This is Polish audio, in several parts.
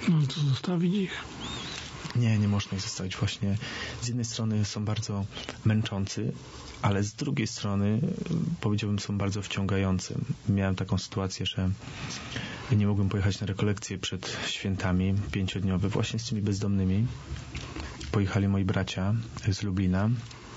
No to zostawić ich? Nie można ich zostawić. Właśnie z jednej strony są bardzo męczący, ale z drugiej strony powiedziałbym są bardzo wciągający. Miałem taką sytuację, że nie mogłem pojechać na rekolekcje przed świętami 5-dniowe właśnie z tymi bezdomnymi. Pojechali moi bracia z Lublina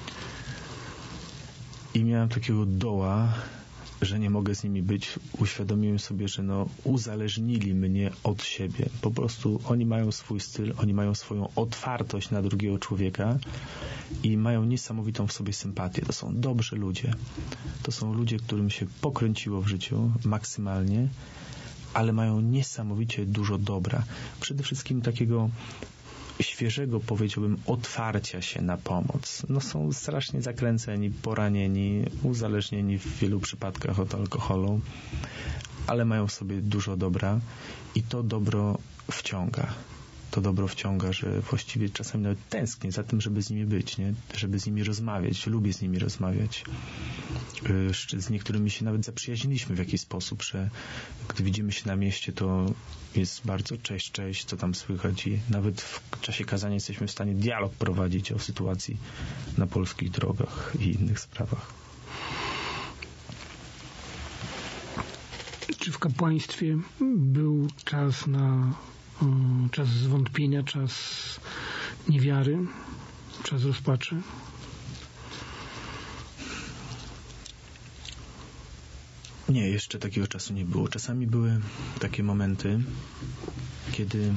i miałem takiego doła, że nie mogę z nimi być. Uświadomiłem sobie, że uzależnili mnie od siebie. Po prostu oni mają swój styl, oni mają swoją otwartość na drugiego człowieka i mają niesamowitą w sobie sympatię. To są dobrzy ludzie. To są ludzie, którym się pokręciło w życiu maksymalnie, ale mają niesamowicie dużo dobra. Przede wszystkim takiego świeżego, powiedziałbym, otwarcia się na pomoc. Są strasznie zakręceni, poranieni, uzależnieni w wielu przypadkach od alkoholu, ale mają w sobie dużo dobra i to dobro wciąga. To dobro wciąga, że właściwie czasami nawet tęsknię za tym, żeby z nimi być, nie? Żeby z nimi rozmawiać. Lubię z nimi rozmawiać. Z niektórymi się nawet zaprzyjaźniliśmy w jakiś sposób, że gdy widzimy się na mieście, to jest bardzo cześć, co tam słychać i nawet w czasie kazania jesteśmy w stanie dialog prowadzić o sytuacji na polskich drogach i innych sprawach. Czy w kapłaństwie był czas zwątpienia, czas niewiary, czas rozpaczy? Nie, jeszcze takiego czasu nie było. Czasami były takie momenty, kiedy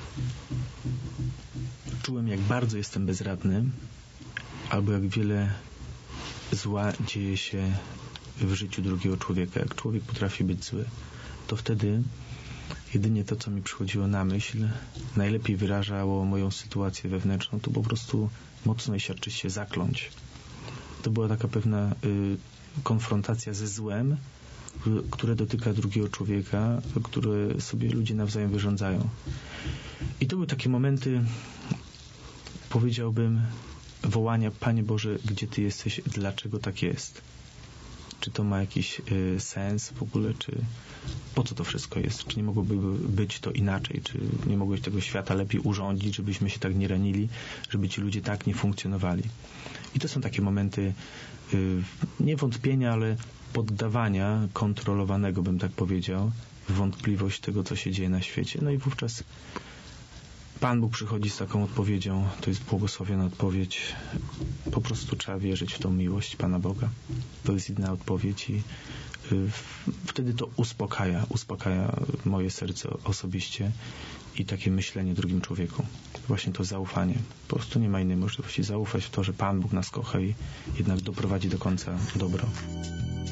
czułem, jak bardzo jestem bezradny, albo jak wiele zła dzieje się w życiu drugiego człowieka. Jak człowiek potrafi być zły, to wtedy jedynie to, co mi przychodziło na myśl, najlepiej wyrażało moją sytuację wewnętrzną, to po prostu mocno i siarczyście zakląć. To była taka pewna konfrontacja ze złem, które dotyka drugiego człowieka, które sobie ludzie nawzajem wyrządzają. I to były takie momenty, powiedziałbym, wołania: Panie Boże, gdzie Ty jesteś? Dlaczego tak jest? Czy to ma jakiś sens w ogóle? Czy po co to wszystko jest? Czy nie mogłoby być to inaczej? Czy nie mogłeś tego świata lepiej urządzić, żebyśmy się tak nie ranili, żeby ci ludzie tak nie funkcjonowali? I to są takie momenty nie wątpienia, ale poddawania kontrolowanego, bym tak powiedział, wątpliwość tego, co się dzieje na świecie. No i wówczas Pan Bóg przychodzi z taką odpowiedzią, to jest błogosławiona odpowiedź. Po prostu trzeba wierzyć w tą miłość Pana Boga. To jest jedyna odpowiedź i wtedy to uspokaja moje serce osobiście i takie myślenie drugim człowieku. Właśnie to zaufanie. Po prostu nie ma innej możliwości. Zaufać w to, że Pan Bóg nas kocha i jednak doprowadzi do końca dobro.